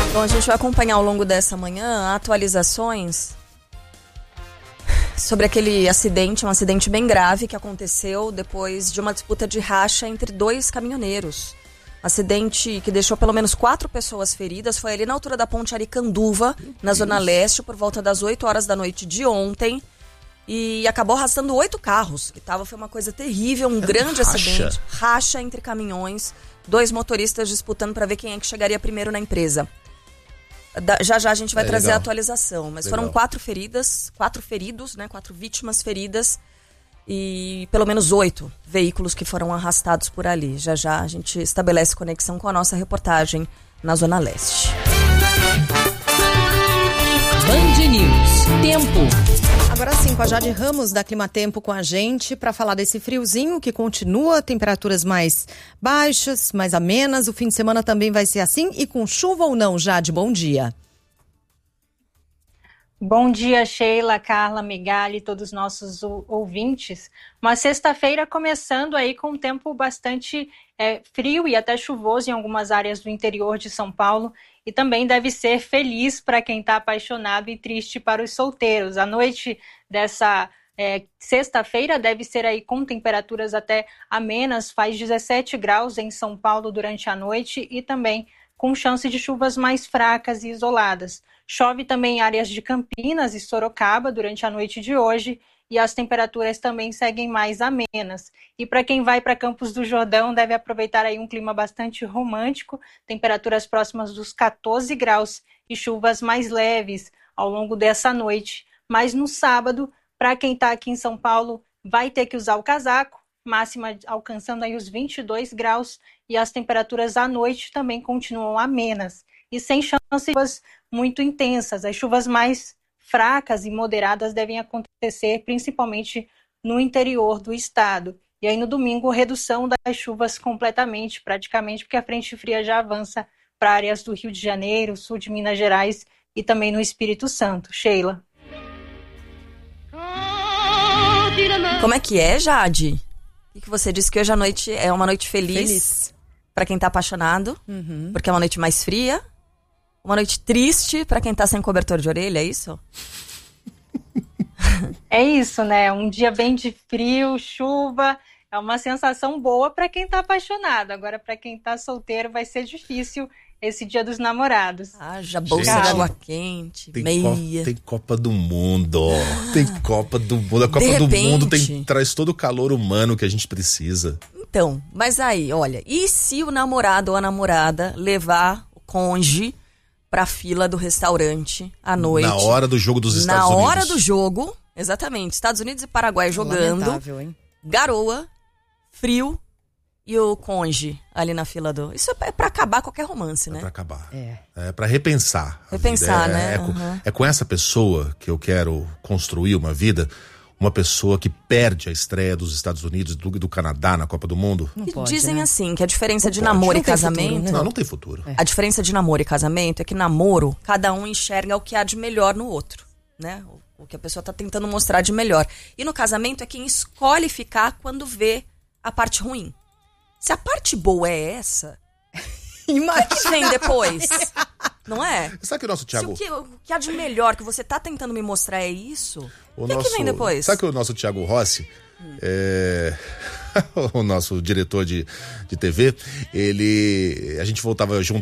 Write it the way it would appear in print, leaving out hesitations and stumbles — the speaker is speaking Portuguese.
Bom, a gente vai acompanhar ao longo dessa manhã atualizações sobre aquele acidente, um acidente bem grave que aconteceu depois de uma disputa de racha entre dois caminhoneiros. Acidente que deixou pelo menos 4 pessoas feridas, foi ali na altura da Ponte Aricanduva, na Zona Leste, por volta das 8 horas da noite de ontem. E acabou arrastando 8 carros, foi uma coisa terrível, um grande acidente. Racha entre caminhões, 2 motoristas disputando para ver quem é que chegaria primeiro na empresa. Já a gente vai trazer a atualização, mas foram 4 feridos, 4 vítimas feridas e pelo menos 8 veículos que foram arrastados por ali. Já a gente estabelece conexão com a nossa reportagem na Zona Leste. Band News. Tempo. Agora sim, com a Jade Ramos da Climatempo com a gente para falar desse friozinho que continua, temperaturas mais baixas, mais amenas. O fim de semana também vai ser assim e com chuva ou não, Jade? Bom dia. Bom dia, Sheila, Carla, Migali, todos os nossos ouvintes. Uma sexta-feira começando aí com um tempo bastante frio e até chuvoso em algumas áreas do interior de São Paulo. E também deve ser feliz para quem está apaixonado e triste para os solteiros. A noite dessa sexta-feira deve ser aí com temperaturas até amenas, faz 17 graus em São Paulo durante a noite e também com chance de chuvas mais fracas e isoladas. Chove também em áreas de Campinas e Sorocaba durante a noite de hoje e as temperaturas também seguem mais amenas. E para quem vai para Campos do Jordão, deve aproveitar aí um clima bastante romântico, temperaturas próximas dos 14 graus e chuvas mais leves ao longo dessa noite. Mas no sábado, para quem está aqui em São Paulo, vai ter que usar o casaco, máxima alcançando aí os 22 graus e as temperaturas à noite também continuam amenas. E sem chance de chuvas muito intensas, as chuvas mais fracas e moderadas devem acontecer principalmente no interior do estado. E aí no domingo, redução das chuvas completamente, praticamente, porque a frente fria já avança para áreas do Rio de Janeiro, sul de Minas Gerais e também no Espírito Santo. Sheila. Como é que é, Jade? O que você disse que hoje à noite é uma noite feliz. Para quem tá apaixonado, porque é uma noite mais fria. Uma noite triste para quem tá sem cobertor de orelha, é isso? É isso, né? Um dia bem de frio, chuva, é uma sensação boa para quem tá apaixonado. Agora, para quem tá solteiro, vai ser difícil esse dia dos namorados. Já bolsa de água quente, meia. Tem Copa do Mundo, tem Copa do Mundo. A Copa do Mundo traz todo o calor humano que a gente precisa. Então, mas aí, olha, e se o namorado ou a namorada levar o cônjuge pra fila do restaurante à noite? Na hora do jogo dos Estados Unidos. Na hora do jogo, exatamente. Estados Unidos e Paraguai jogando. Lamentável, hein? Garoa, frio e o cônjuge ali na fila do... Isso é pra acabar qualquer romance, né? É pra acabar. É pra repensar. Repensar, né? É com essa pessoa que eu quero construir uma vida. Uma pessoa que perde a estreia dos Estados Unidos e do Canadá na Copa do Mundo. Não pode, dizem, né? Assim, que a diferença de namoro e casamento... Futuro, né? Não tem futuro. A diferença de namoro e casamento é que namoro, cada um enxerga o que há de melhor no outro, né? O que a pessoa tá tentando mostrar de melhor. E no casamento é quem escolhe ficar quando vê a parte ruim. Se a parte boa é essa, o que vem depois? Não é? Sabe que o nosso Thiago... Se o que há de melhor que você tá tentando me mostrar é isso, o que vem depois? Sabe que o nosso Thiago Rossi, o nosso diretor de TV, a gente voltava junto